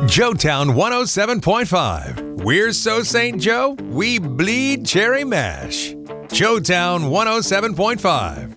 Joetown 107.5. We're so St. Joe, we bleed cherry mash. Joetown 107.5.